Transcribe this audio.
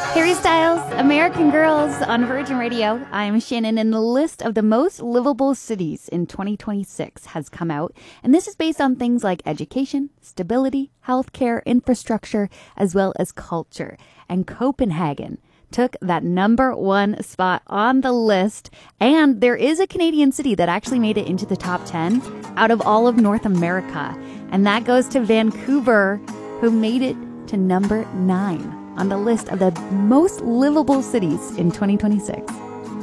Harry Styles, American Girls on Virgin Radio. I'm Shannon, and the list of the most livable cities in 2026 has come out. And this is based on things like education, stability, healthcare, infrastructure, as well as culture. And Copenhagen took that number one spot on the list. And there is a Canadian city that actually made it into the top 10 out of all of North America. And that goes to Vancouver, who made it to number 9 on the list of the most livable cities in 2026.